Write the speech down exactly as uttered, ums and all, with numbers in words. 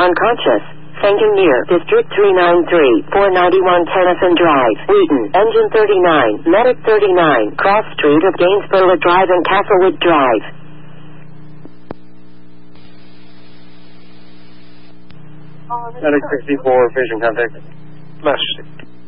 unconscious. Sangamere, District three nine three, four ninety-one Tennyson Drive, Wheaton, Engine thirty-nine, Medic thirty-nine, Cross Street of Gainsborough Drive and Castlewood Drive. Medic sixty-four, patient contact. Master.